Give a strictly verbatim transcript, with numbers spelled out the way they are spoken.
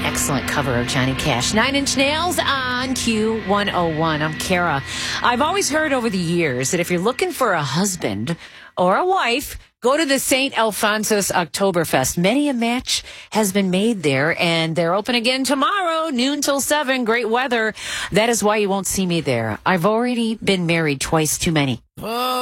excellent cover of Johnny Cash. Nine Inch Nails on Q one oh one. I'm Kara. I've always heard over the years that if you're looking for a husband or a wife, go to the Saint Alphonsus Oktoberfest. Many a match has been made there, and they're open again tomorrow, noon till seven. Great weather. That is why you won't see me there. I've already been married twice too many. Oh.